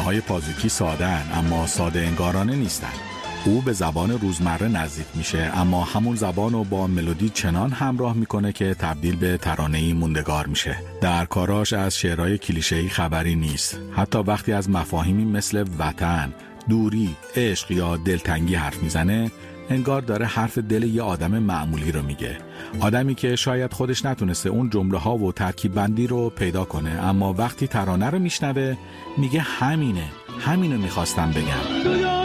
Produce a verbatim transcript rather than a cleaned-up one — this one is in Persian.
ترانه‌های پازوکی ساده‌اند اما ساده انگارانه نیستن. او به زبان روزمره نزدیک میشه اما همون زبان رو با ملودی چنان همراه میکنه که تبدیل به ترانه‌ای موندگار میشه. در کاراش از شعرهای کلیشه‌ای خبری نیست. حتی وقتی از مفاهیمی مثل وطن، دوری، عشق یا دلتنگی حرف میزنه، انگار داره حرف دل یه آدم معمولی رو میگه. آدمی که شاید خودش نتونسته اون جمله ها و ترکیب بندی رو پیدا کنه اما وقتی ترانه رو میشنوه میگه همینه، همینو میخواستم بگم.